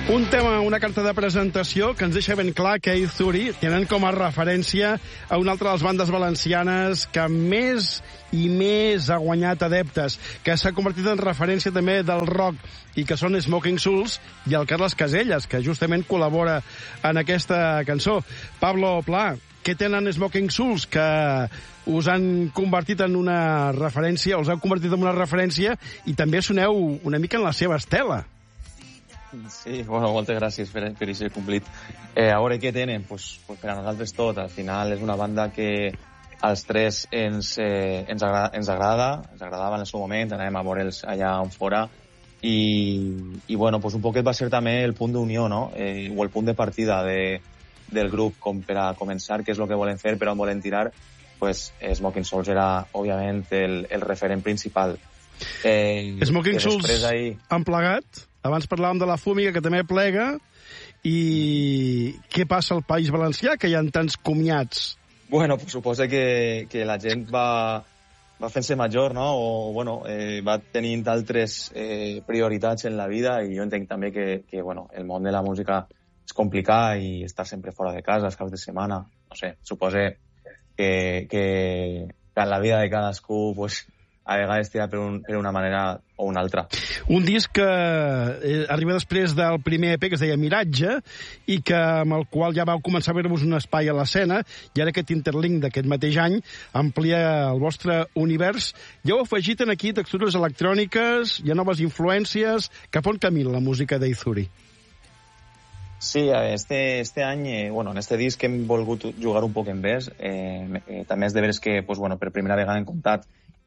Un tema, una carta de presentació que ens deixa ben clar que Izuri tenen com a referència a una altra de les bandes valencianes que més i més ha guanyat adeptes, que s'ha convertit en referència també del rock, i que són Smoking Souls i el Carles Caselles, que justament col·labora en aquesta cançó. Pablo Pla, què tenen Smoking Souls que us han convertit en una referència, els heu convertit en una referència i també soneu una mica en la seva estela? Sí, bueno, moltes gràcies per aquest complit. A veure què tenen, pues per a nosaltres tot. Al final és una banda que als tres ens agradava en el seu moment, anàvem a veure'ls allà on fora, i bueno, pues un poquet va ser també el punt d'unió, no? O el punt de partida del grup com per a començar, què és el que volem fer, per on volem tirar. Pues Smoking Souls era, òbviament, el referent principal. Smoking Souls han plegat? Abans parlàvem de la Fúmiga, que també plega. I què passa al País Valencià, que hi ha tants comiats? Bueno, pues suposa que la gent va fent-se major, no? O, bueno, va tenint altres prioritats en la vida, i jo entenc també que bueno, el món de la música és complicat i estar sempre fora de casa, els caps de setmana. No sé, suposa que en la vida de cadascú, pues, a vegades tira per una manera o una altra. Un disc que arriba després del primer EP, que es deia Miratge, i que amb el qual ja vau començar a veure-vos un espai a l'escena, i ara aquest interlink d'aquest mateix any amplia el vostre univers. Ja heu afegit aquí textures electròniques, hi ha noves influències. Cap on camina la música d'Izuri? Sí, este any, bueno, en este disc hem volgut jugar un poc en vez. També és de veres que, pues, bueno, per primera vegada hem comptat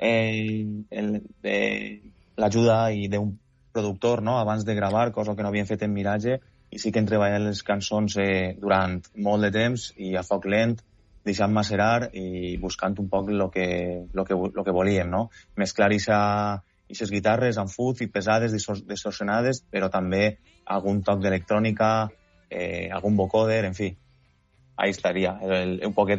l'ajuda d'un productor, no?, abans de gravar, cosa que no havien fet en Miratge, i sí que hem treballat les cançons durant molt de temps i a foc lent, deixant macerar i buscant un poc lo que volíem, no? Mesclar aquestes guitarres amb fuzz i pesades, distorsionades, però també algun toc d'electrònica, algun vocoder, en fi. Ahí estaria, un poquet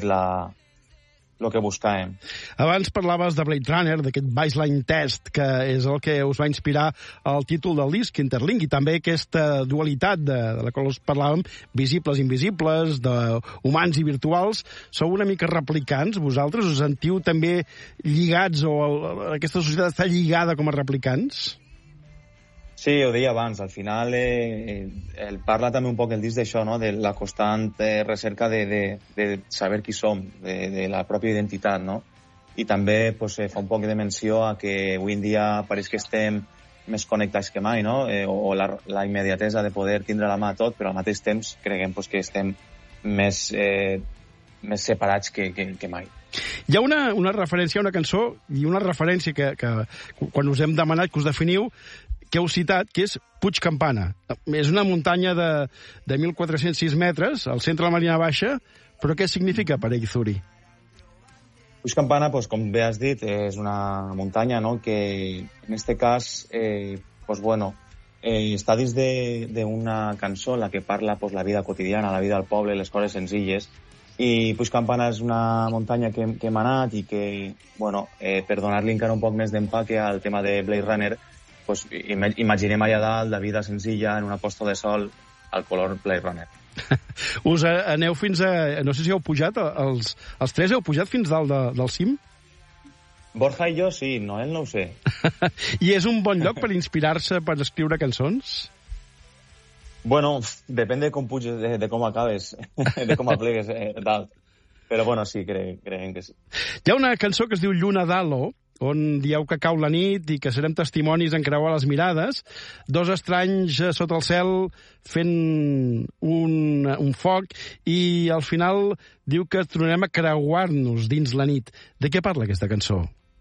el que buscàvem. Abans parlaves de Blade Runner, d'aquest baseline test, que és el que us va inspirar el títol del disc, Interlink, i també aquesta dualitat de la qual us parlàvem, visibles i invisibles, d'humans i virtuals. Sou una mica replicants, vosaltres? Us sentiu també lligats, o aquesta societat està lligada com a replicants? Sí, ho deia abans, al final parla també un poc el disc d'això, no?, de la constant recerca de saber qui som, de la pròpia identitat, no? I també pues, fa un poc de menció a que avui en dia pareix que estem més connectats que mai, no? O la immediatesa de poder tindre a la mà tot, però al mateix temps creguem pues, que estem més separats que mai. Hi ha una referència a una cançó i una referència que quan us hem demanat que us definiu, que heu citat, que és Puig Campana. És una muntanya de 1.406 metres, al centre de la Marina Baixa, però què significa per a Izuri? Puig Campana, pues, com bé has dit, és una muntanya, no?, que en este cas pues, bueno, està dins d'una cançó en la que parla pues, la vida quotidiana, la vida del poble, les coses senzilles, i Puig Campana és una muntanya que hem anat i que, bueno, per donar-li encara un poc més d'empaque al tema de Blade Runner, pues, imaginem allà dalt la vida senzilla en una posta de sol al color Blade Runner. Us aneu fins a... No sé si heu pujat, els tres heu pujat fins dalt del cim? Borja i jo sí, Noel no ho sé. I és un bon lloc per inspirar-se per escriure cançons? Bueno, depèn de com puges, de com acabes, de com aplegues dalt. Però bueno, sí, creiem que sí. Hi ha una cançó que es diu Lluna d'Halo, on dieu que cau la nit i que serem testimonis en creuar les mirades, dos estranys sota el cel fent un foc, i al final diu que tornarem a creuar-nos dins la nit. De què parla aquesta cançó?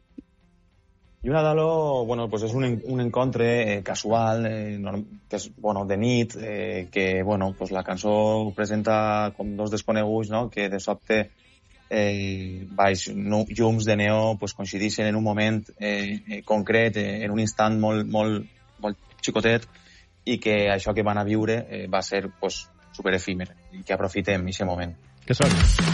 Lluna d'Halo, bueno, pues és un encontre casual, que és, bueno, de nit, que, bueno, pues la cançó presenta com dos desconeguts, no?, que de sobte baix llums de neó pues, coincideixen en un moment concret, en un instant molt xicotet, i que això que van a viure va ser pues, superefímer, i que aprofitem aquest moment. Que soni.